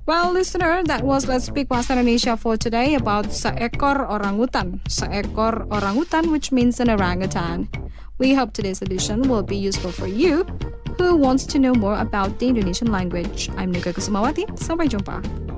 Well, listener, that was Let's Speak Bahasa Indonesia for today about seekor orangutan. Seekor orangutan, which means an orangutan. We hope today's edition will be useful for you who wants to know more about the Indonesian language. I'm Nika Kusumawati. Sampai jumpa.